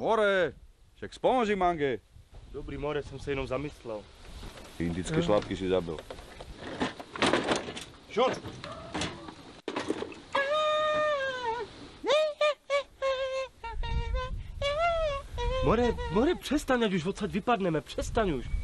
More, však spomoži Mange. Dobrý, more, jsem se jenom zamyslel. Indické šlápky si zabil. Šup! More, přestaň, ať už odsaď vypadneme, přestaň už.